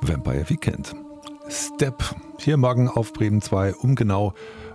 Vampire Weekend. Step, hier morgen auf Bremen 2 um genau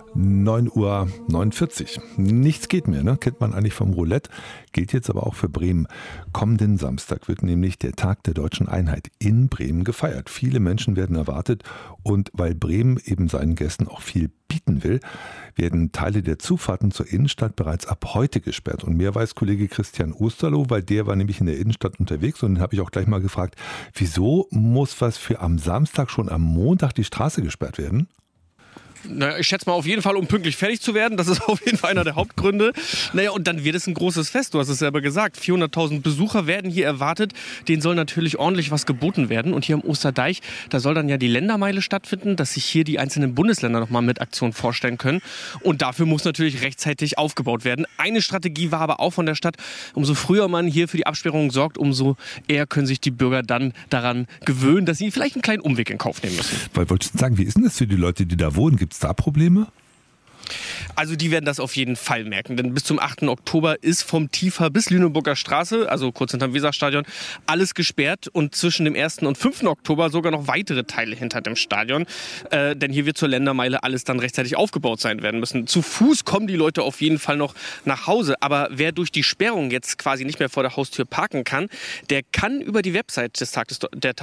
9:49 Uhr. Nichts geht mehr, ne? Kennt man eigentlich vom Roulette, gilt jetzt aber auch für Bremen. Kommenden Samstag wird nämlich der Tag der Deutschen Einheit in Bremen gefeiert. Viele Menschen werden erwartet und weil Bremen eben seinen Gästen auch viel bieten will, werden Teile der Zufahrten zur Innenstadt bereits ab heute gesperrt. Und mehr weiß Kollege Christian Osterloh, weil der war nämlich in der Innenstadt unterwegs und den habe ich auch gleich mal gefragt, wieso muss was für am Samstag schon am Montag die Straße gesperrt werden? Naja, ich schätze mal auf jeden Fall, um pünktlich fertig zu werden. Das ist auf jeden Fall einer der Hauptgründe. Naja, und dann wird es ein großes Fest. Du hast es selber gesagt. 400.000 Besucher werden hier erwartet. Denen soll natürlich ordentlich was geboten werden. Und hier am Osterdeich, da soll dann ja die Ländermeile stattfinden, dass sich hier die einzelnen Bundesländer nochmal mit Aktion vorstellen können. Und dafür muss natürlich rechtzeitig aufgebaut werden. Eine Strategie war aber auch von der Stadt, umso früher man hier für die Absperrung sorgt, umso eher können sich die Bürger dann daran gewöhnen, dass sie vielleicht einen kleinen Umweg in Kauf nehmen müssen. Weil wolltest du sagen, wie ist denn das für die Leute, die da wohnen? Gibt es da Probleme? Also die werden das auf jeden Fall merken, denn bis zum 8. Oktober ist vom Tiefer bis Lüneburger Straße, also kurz hinterm Weserstadion, alles gesperrt und zwischen dem 1. und 5. Oktober sogar noch weitere Teile hinter dem Stadion, denn hier wird zur Ländermeile alles dann rechtzeitig aufgebaut sein werden müssen. Zu Fuß kommen die Leute auf jeden Fall noch nach Hause, aber wer durch die Sperrung jetzt quasi nicht mehr vor der Haustür parken kann, der kann über die Website des Tag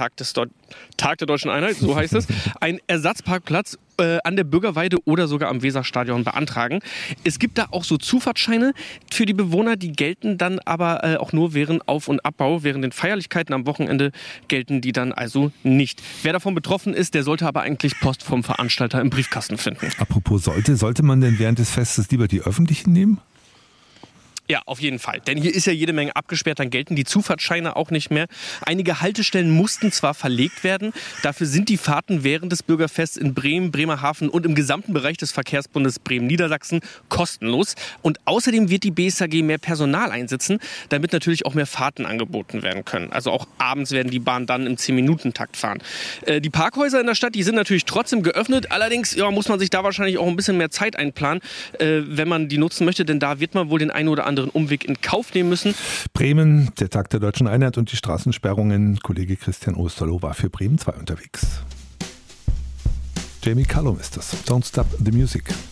der Deutschen Einheit, so heißt es, einen Ersatzparkplatz an der Bürgerweide oder sogar am Weserstadion beantragen. Es gibt da auch so Zufahrtsscheine für die Bewohner, die gelten dann aber auch nur während Auf- und Abbau. Während den Feierlichkeiten am Wochenende gelten die dann also nicht. Wer davon betroffen ist, der sollte aber eigentlich Post vom Veranstalter im Briefkasten finden. Apropos sollte man denn während des Festes lieber die öffentlichen nehmen? Ja, auf jeden Fall. Denn hier ist ja jede Menge abgesperrt, dann gelten die Zufahrtsscheine auch nicht mehr. Einige Haltestellen mussten zwar verlegt werden, dafür sind die Fahrten während des Bürgerfests in Bremen, Bremerhaven und im gesamten Bereich des Verkehrsbundes Bremen-Niedersachsen kostenlos. Und außerdem wird die BSAG mehr Personal einsetzen, damit natürlich auch mehr Fahrten angeboten werden können. Also auch abends werden die Bahnen dann im 10-Minuten-Takt fahren. Die Parkhäuser in der Stadt, die sind natürlich trotzdem geöffnet. Allerdings muss man sich da wahrscheinlich auch ein bisschen mehr Zeit einplanen, wenn man die nutzen möchte. Denn da wird man wohl den einen oder anderen Umweg in Kauf nehmen müssen. Bremen, der Tag der Deutschen Einheit und die Straßensperrungen. Kollege Christian Osterloh war für Bremen 2 unterwegs. Jamie Cullum ist das. Don't Stop the Music.